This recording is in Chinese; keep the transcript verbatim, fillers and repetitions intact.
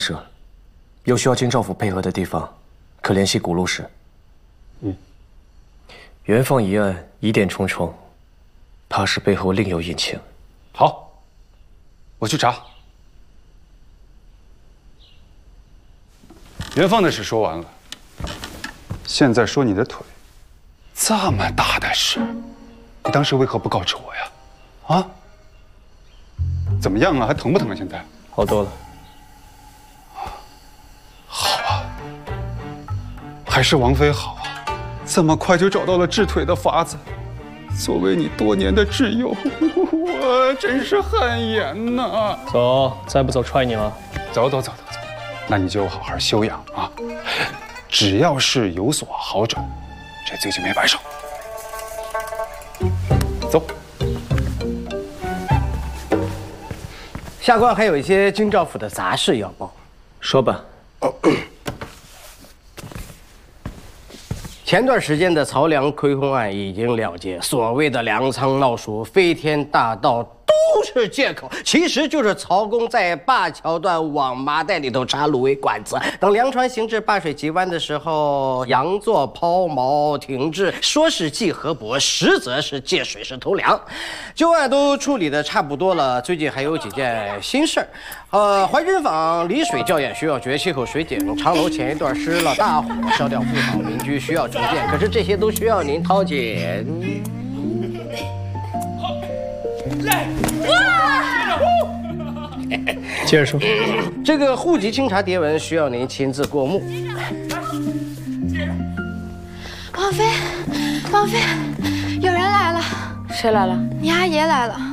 是，有需要京兆府配合的地方，可联系古路使。 嗯。 元放一案疑点重重，怕是背后另有隐情。 好，我去查。元放的事说完了，现在说你的腿。这么大的事，你当时为何不告知我呀？啊？怎么样啊？还疼不疼啊？现在？ 好多了。 好啊，还是王妃好啊，这么快就找到了治腿的法子。作为你多年的挚友，我真是汗颜呐！ 走，再不走踹你了。 走走走走走，那你就好好休养啊。只要是有所好转，这罪就没白受。走。 下官还有一些京兆府的杂事要报。 说吧。 前段时间的曹良亏空案已经了结，所谓的粮仓闹蜀、飞天大盗都是借口，其实就是曹公在灞桥段网麻袋里头插芦苇管子，等粮船行至灞水急湾的时候，佯作抛锚停滞，说是济河伯，实则是借水师偷粮。旧案都处理的差不多了，最近还有几件新事儿。 呃，怀真坊离水校验需要掘七口水井，长楼前一段失了大火，烧掉不少民居，需要重建。可是这些都需要您掏钱。 来， 接着说。 这个户籍清查牒文需要您亲自过目。 王妃，王妃，有人来了。 谁来了？ 你阿爷来了。